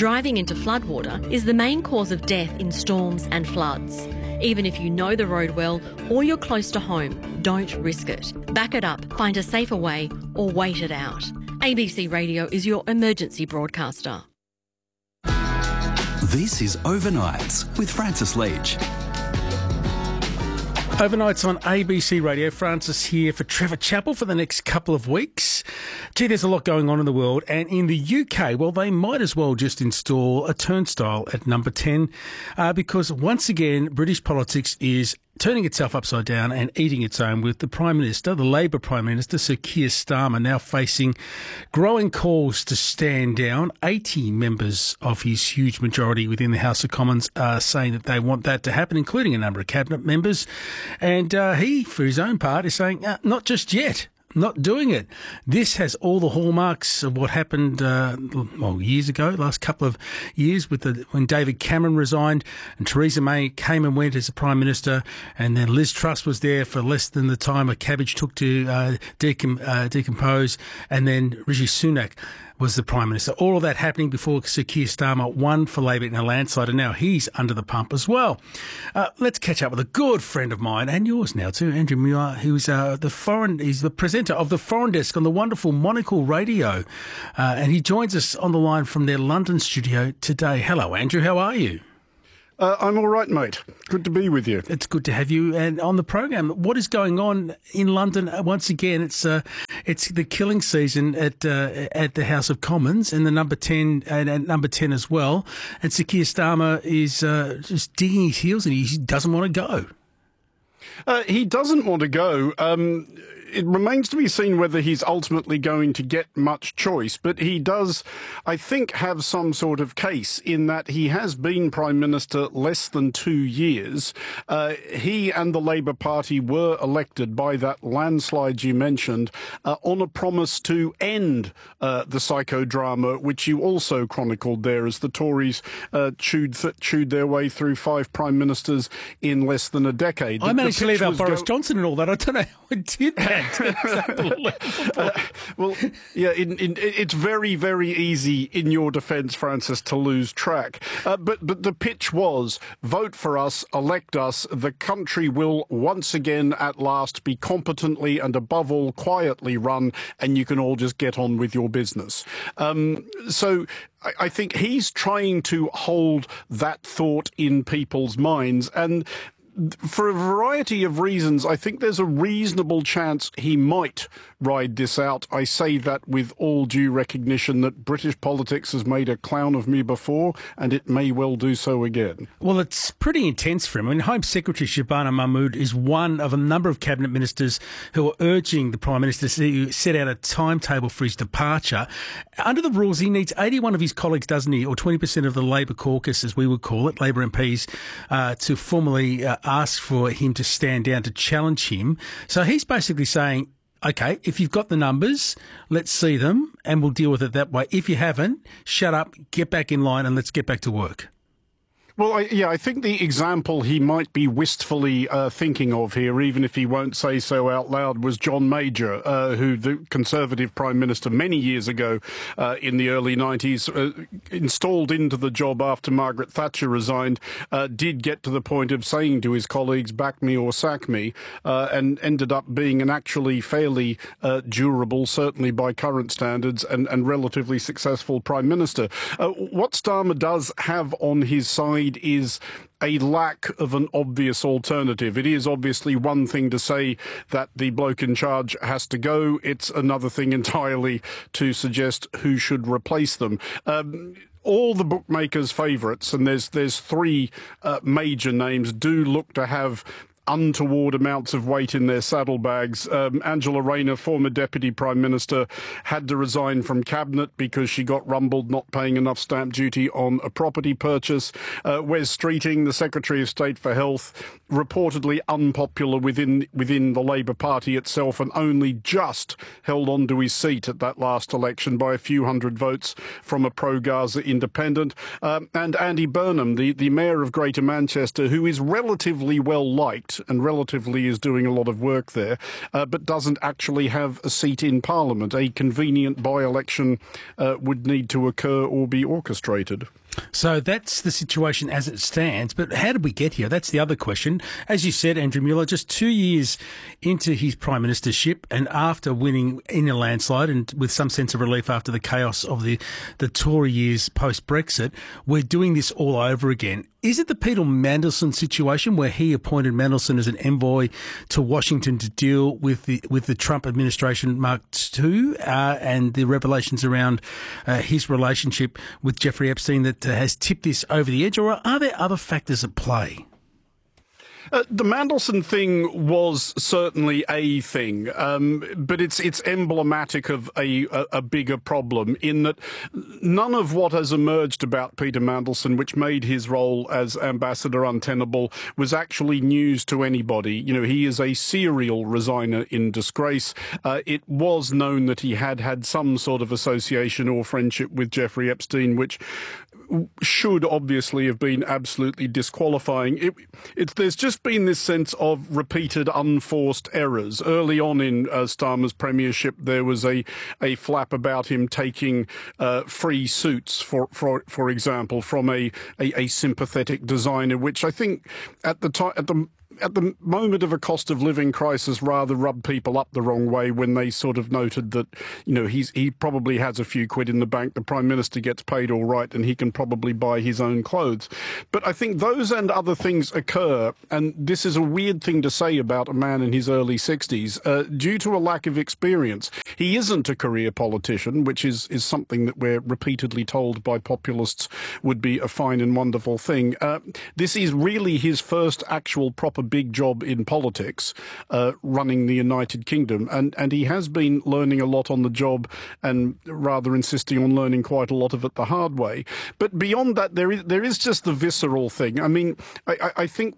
Driving into floodwater is the main cause of death in storms and floods. Even if you know the road well or you're close to home, don't risk it. Back it up, find a safer way, or wait it out. ABC Radio is your emergency broadcaster. This is Overnights with Francis Leach. Overnights on ABC Radio. Francis here for Trevor Chappell for the next couple of weeks. Gee, there's a lot going on in the world, and in the UK, well, they might as well just install a turnstile at number 10 because once again, British politics is turning itself upside down and eating its own, with the Prime Minister, the Labor Prime Minister, Sir Keir Starmer, now facing growing calls to stand down. 80 members of his huge majority within the House of Commons are saying that they want that to happen, including a number of cabinet members. And he, for his own part, is saying, not just yet. Not doing it. This has all the hallmarks of what happened, years ago, last couple of years, when David Cameron resigned and Theresa May came and went as the Prime Minister, and then Liz Truss was there for less than the time a cabbage took to decompose, and then Rishi Sunak was the Prime Minister. All of that happening before Sir Keir Starmer won for Labor in a landslide, and now he's under the pump as well. Let's catch up with a good friend of mine, and yours now too, Andrew Muir, who's he's the presenter of the Foreign Desk on the wonderful Monocle Radio, and he joins us on the line from their London studio today. Hello, Andrew. How are you? I'm all right, mate. Good to be with you. It's good to have you and on the program. What is going on in London? Once again, it's the killing season at the House of Commons, and the number 10 and number 10 as well. And Sir Keir Starmer is just digging his heels, and he doesn't want to go. He doesn't want to go. It remains to be seen whether he's ultimately going to get much choice, but he does, I think, have some sort of case in that he has been Prime Minister less than 2 years. He and the Labour Party were elected by that landslide you mentioned on a promise to end the psychodrama, which you also chronicled there, as the Tories chewed their way through 5 Prime Ministers in less than a decade. I managed to leave out Boris Johnson and all that. I don't know how I did that. Well, yeah, it's very, very easy in your defence, Francis, to lose track. But the pitch was, vote for us, elect us, the country will once again at last be competently and above all quietly run, and you can all just get on with your business. So I think he's trying to hold that thought in people's minds, and for a variety of reasons, I think there's a reasonable chance he might ride this out. I say that with all due recognition that British politics has made a clown of me before, and it may well do so again. Well, it's pretty intense for him. I mean, Home Secretary Shabana Mahmood is one of a number of cabinet ministers who are urging the Prime Minister to set out a timetable for his departure. Under the rules, he needs 81 of his colleagues, doesn't he, or 20% of the Labor caucus, as we would call it, Labor MPs, to formally ask for him to stand down to challenge him. So he's basically saying, OK, if you've got the numbers, let's see them and we'll deal with it that way. If you haven't, shut up, get back in line and let's get back to work. Well, I think the example he might be wistfully thinking of here, even if he won't say so out loud, was John Major, who the Conservative Prime Minister many years ago in the early 90s, installed into the job after Margaret Thatcher resigned, did get to the point of saying to his colleagues, back me or sack me, and ended up being an actually fairly durable, certainly by current standards, and relatively successful Prime Minister. What Starmer does have on his side is a lack of an obvious alternative. It is obviously one thing to say that the bloke in charge has to go. It's another thing entirely to suggest who should replace them. All the bookmakers' favourites, and there's 3 major names, do look to have untoward amounts of weight in their saddlebags. Angela Rayner, former Deputy Prime Minister, had to resign from Cabinet because she got rumbled not paying enough stamp duty on a property purchase. Wes Streeting, the Secretary of State for Health, reportedly unpopular within the Labour Party itself, and only just held on to his seat at that last election by a few hundred votes from a pro-Gaza independent. And Andy Burnham, the Mayor of Greater Manchester, who is relatively well liked, fit and relatively is doing a lot of work there, but doesn't actually have a seat in Parliament. A convenient by-election would need to occur or be orchestrated. So that's the situation as it stands. But how did we get here? That's the other question. As you said, Andrew Mueller, just 2 years into his prime ministership and after winning in a landslide and with some sense of relief after the chaos of the Tory years post-Brexit, we're doing this all over again. Is it the Peter Mandelson situation where he appointed Mandelson as an envoy to Washington to deal with the Trump administration Mark II and the revelations around his relationship with Jeffrey Epstein that has tipped this over the edge, or are there other factors at play? The Mandelson thing was certainly a thing, but it's emblematic of a bigger problem in that none of what has emerged about Peter Mandelson, which made his role as ambassador untenable, was actually news to anybody. You know, he is a serial resigner in disgrace. It was known that he had some sort of association or friendship with Jeffrey Epstein, which should obviously have been absolutely disqualifying. There's just been this sense of repeated unforced errors. Early on in Starmer's premiership, there was a flap about him taking free suits, for example, from a sympathetic designer, which I think at the moment of a cost of living crisis rather rubbed people up the wrong way when they sort of noted that, you know, he probably has a few quid in the bank, the Prime Minister gets paid all right, and he can probably buy his own clothes. But I think those and other things occur, and this is a weird thing to say about a man in his early 60s, due to a lack of experience. He isn't a career politician, which is something that we're repeatedly told by populists would be a fine and wonderful thing. This is really his first actual proper big job in politics, running the United Kingdom, and he has been learning a lot on the job and rather insisting on learning quite a lot of it the hard way. But beyond that, there is just the visceral thing. I mean, I think,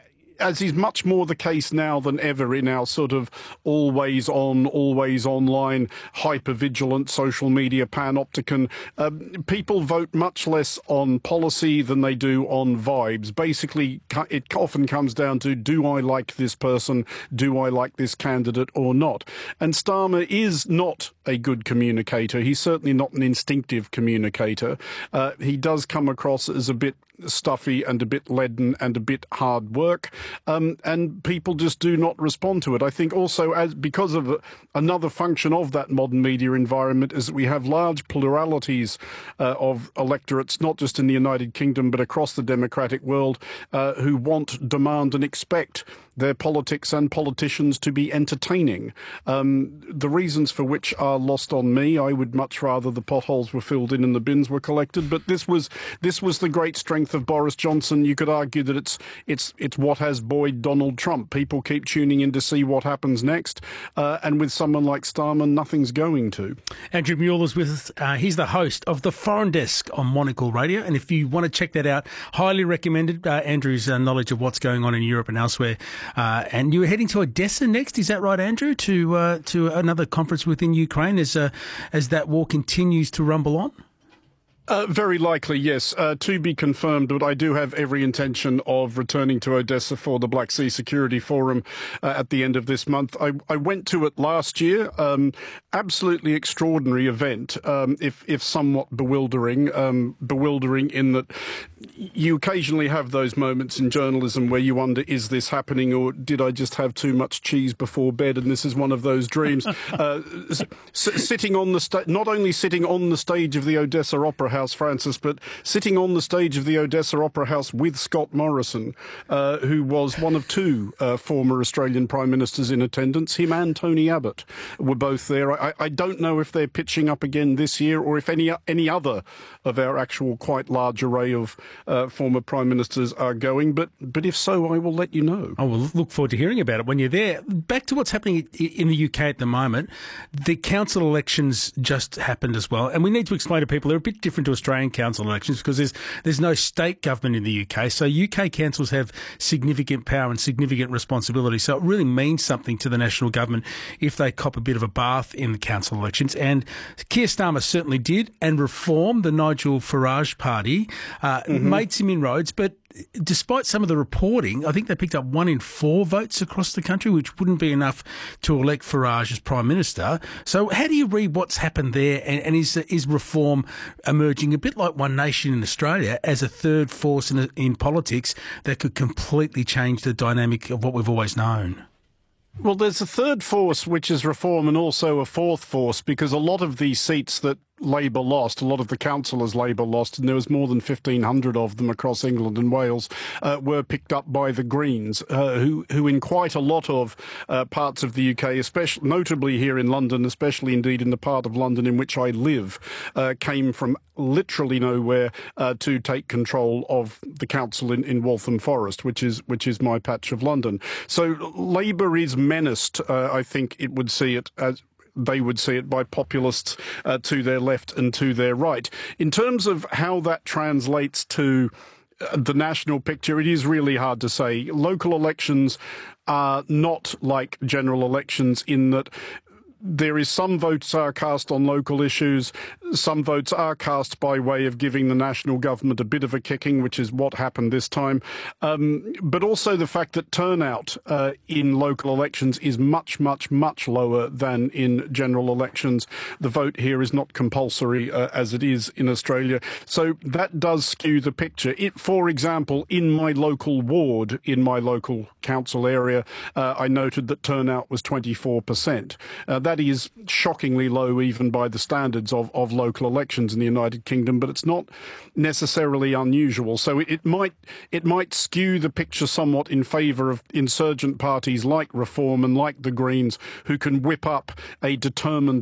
as is much more the case now than ever in our sort of always on, always online, hyper-vigilant social media panopticon, people vote much less on policy than they do on vibes. Basically, it often comes down to, do I like this person? Do I like this candidate or not? And Starmer is not a good communicator. He's certainly not an instinctive communicator. He does come across as a bit stuffy and a bit leaden and a bit hard work, and people just do not respond to it. I think also because of another function of that modern media environment is that we have large pluralities of electorates, not just in the United Kingdom but across the democratic world, who want, demand and expect their politics and politicians to be entertaining. The reasons for which are lost on me. I would much rather the potholes were filled in and the bins were collected, but this was the great strength of Boris Johnson. You could argue that it's what has buoyed Donald Trump. People keep tuning in to see what happens next, and with someone like Starmer, nothing's going to. Andrew Mueller's with us. He's the host of The Foreign Desk on Monocle Radio, and if you want to check that out, highly recommended. Andrew's knowledge of what's going on in Europe and elsewhere. And you're heading to Odessa next, is that right, Andrew? To another conference within Ukraine as that war continues to rumble on? Very likely, yes. To be confirmed, but I do have every intention of returning to Odessa for the Black Sea Security Forum at the end of this month. I went to it last year. Absolutely extraordinary event, if somewhat bewildering. Bewildering in that you occasionally have those moments in journalism where you wonder, is this happening, or did I just have too much cheese before bed? And this is one of those dreams. Sitting on the not only sitting on the stage of the Odessa Opera House, Francis, but sitting on the stage of the Odessa Opera House with Scott Morrison, who was one of two former Australian Prime Ministers in attendance. Him and Tony Abbott were both there. I don't know if they're pitching up again this year or if any other of our actual quite large array of former Prime Ministers are going, but if so, I will let you know. I will look forward to hearing about it when you're there. Back to what's happening in the UK at the moment. The council elections just happened as well, and we need to explain to people they're a bit different to Australian council elections because there's no state government in the UK, so UK councils have significant power and significant responsibility, so it really means something to the national government if they cop a bit of a bath in the council elections, and Keir Starmer certainly did, and reformed the Nigel Farage party, made some inroads, but despite some of the reporting, I think they picked up 1 in 4 votes across the country, which wouldn't be enough to elect Farage as Prime Minister. So how do you read what's happened there? And is Reform emerging a bit like One Nation in Australia as a third force in politics that could completely change the dynamic of what we've always known? Well, there's a third force, which is Reform, and also a fourth force, because a lot of these seats that Labour lost, a lot of the councillors Labour lost, and there was more than 1,500 of them across England and Wales, were picked up by the Greens, who in quite a lot of parts of the UK, especially notably here in London, especially indeed in the part of London in which I live, came from literally nowhere to take control of the council in Waltham Forest, which is my patch of London. So Labour is menaced, I think it would see it as they would see it by populists to their left and to their right. In terms of how that translates to the national picture, it is really hard to say. Local elections are not like general elections in that there is some votes are cast on local issues, some votes are cast by way of giving the national government a bit of a kicking, which is what happened this time. But also the fact that turnout in local elections is much, much, much lower than in general elections. The vote here is not compulsory as it is in Australia. So that does skew the picture. For example, in my local ward, in my local council area, I noted that turnout was 24%. That is shockingly low even by the standards of local elections in the United Kingdom, but it's not necessarily unusual. So it might skew the picture somewhat in favour of insurgent parties like Reform and like the Greens, who can whip up a determined